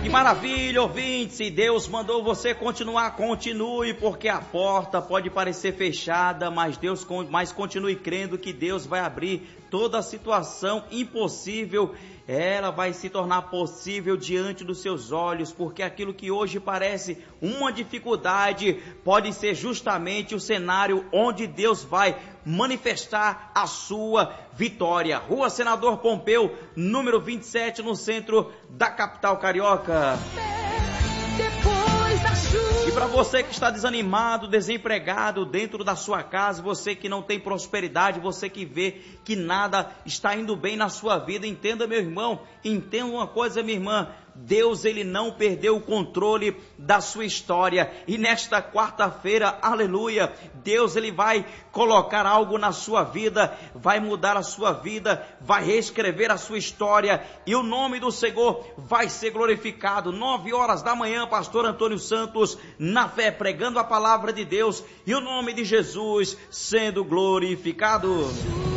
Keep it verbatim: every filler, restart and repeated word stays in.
Que maravilha, ouvinte, se Deus mandou você continuar, continue, porque a porta pode parecer fechada, mas Deus, mas continue crendo que Deus vai abrir toda a situação impossível, ela vai se tornar possível diante dos seus olhos, porque aquilo que hoje parece uma dificuldade pode ser justamente o cenário onde Deus vai manifestar a sua vitória. Rua Senador Pompeu, número vinte e sete, no centro da capital carioca. E para você que está desanimado, desempregado dentro da sua casa, você que não tem prosperidade, você que vê que nada está indo bem na sua vida, entenda, meu irmão, entenda uma coisa, minha irmã, Deus, ele não perdeu o controle da sua história, e nesta quarta-feira, aleluia, Deus, ele vai colocar algo na sua vida, vai mudar a sua vida, vai reescrever a sua história, e o nome do Senhor vai ser glorificado. Nove horas da manhã, pastor Antônio Santos, na fé, pregando a palavra de Deus, e o nome de Jesus sendo glorificado.